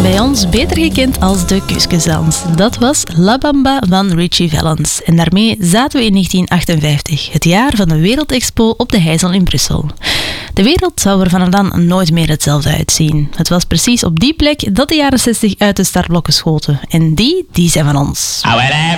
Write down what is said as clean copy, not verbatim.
Bij ons beter gekend als de Kuskusdans. Dat was La Bamba van Richie Valens. En daarmee zaten we in 1958, het jaar van de Wereldexpo op de Heijzel in Brussel. De wereld zou er vanaf dan nooit meer hetzelfde uitzien. Het was precies op die plek dat de jaren 60 uit de startblokken schoten. En die zijn van ons.